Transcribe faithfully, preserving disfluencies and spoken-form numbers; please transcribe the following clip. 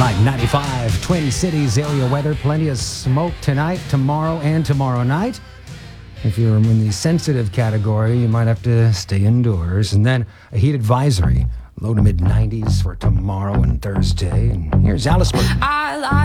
Mike ninety-five, Twin Cities area weather. Plenty of smoke tonight, tomorrow, and tomorrow night. If you're in the sensitive category, you might have to stay indoors. And then a heat advisory, low to mid nineties for tomorrow and Thursday. And here's Alice Burton. I like